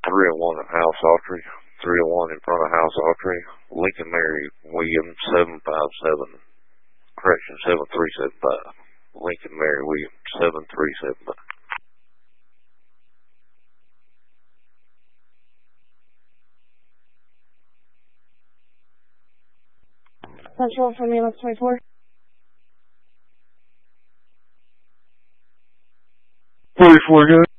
301 at House Autry, 301 in front of House Autry, Lincoln Mary Williams 757, correction 7375, Lincoln Mary Williams 7375. Central from EMS 24. 44 good.